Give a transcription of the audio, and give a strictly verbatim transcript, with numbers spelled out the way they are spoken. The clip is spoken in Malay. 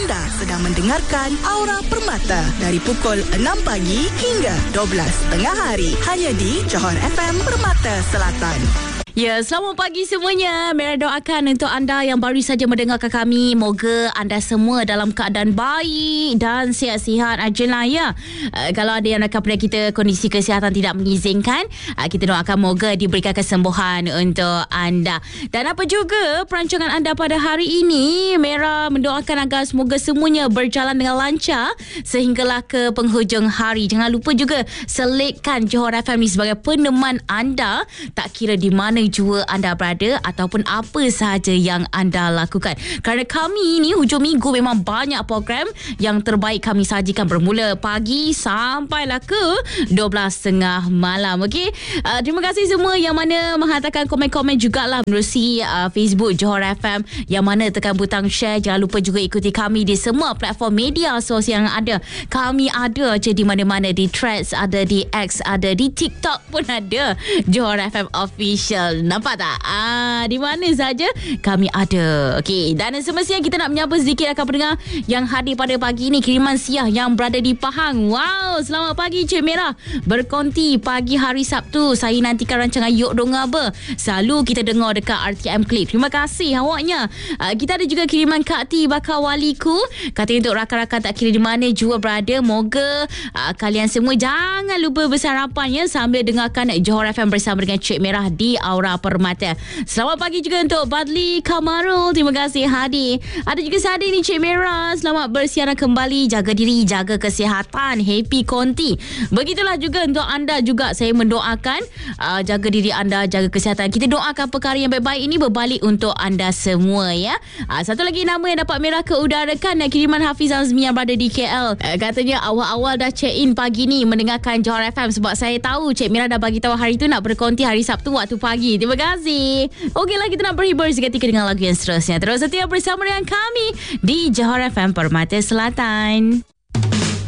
Anda sedang mendengarkan Aura Permata dari pukul enam pagi hingga dua belas tengah hari hanya di Johor F M Permata Selatan. Ya, selamat pagi semuanya. Mera doakan untuk anda yang baru saja mendengarkan kami. Moga anda semua dalam keadaan baik dan sihat-sihat aja lah ya. Uh, kalau ada yang nak pada kita kondisi kesihatan tidak mengizinkan, uh, kita doakan moga diberikan kesembuhan untuk anda. Dan apa juga perancangan anda pada hari ini, Mera mendoakan agar semoga semuanya berjalan dengan lancar sehinggalah ke penghujung hari. Jangan lupa juga selitkan Johor F M ni sebagai peneman anda, tak kira di mana jua anda berada ataupun apa sahaja yang anda lakukan. Kerana kami ni hujung minggu memang banyak program yang terbaik kami sajikan bermula pagi sampailah ke dua belas tengah malam. Okey, uh, terima kasih semua yang mana menghantarkan komen-komen jugalah menerusi uh, Facebook Johor F M, yang mana tekan butang share. Jangan lupa juga ikuti kami di semua platform media sosial yang ada. Kami ada je di mana-mana, di Threads ada, di X ada, di TikTok pun ada Johor F M Official. Nampak tak? Ah, di mana saja kami ada. Okey, dan semestinya kita nak menyapa sedikit akan pendengar yang hadir pada pagi ini. Kiriman Siah yang berada di Pahang. Wow, selamat pagi Cik Merah. Berkonti pagi hari Sabtu. Saya nantikan rancangan Yok Donga Ber. Selalu kita dengar dekat R T M Clip. Terima kasih awaknya. Uh, kita ada juga kiriman Kak Ti Bakal Waliku. Katanya untuk rakan-rakan tak kira di mana jua berada, moga uh, kalian semua jangan lupa bersarapan ya sambil dengarkan Johor F M bersama dengan Cik Merah di Aura Permata. Selamat pagi juga untuk Badli Kamarul. Terima kasih hadir. Ada juga saya ni Cik Merah. Selamat bersiaran kembali. Jaga diri, jaga kesihatan. Happy konti. Begitulah juga untuk anda juga. Saya mendoakan uh, jaga diri anda, jaga kesihatan. Kita doakan perkara yang baik-baik ini berbalik untuk anda semua ya. Uh, satu lagi nama yang dapat Merah keudarakan, kiriman Hafiz Azmi yang berada di K L. Uh, katanya awal-awal dah check in pagi ni mendengarkan Johor F M sebab saya tahu Cik Merah dah bagi tahu hari tu nak berkonti hari Sabtu waktu pagi. Terima kasih. Okeylah, kita nak berhibur seketika dengan lagu yang seterusnya. Terus setia bersama dengan kami di Johor F M Permata Selatan.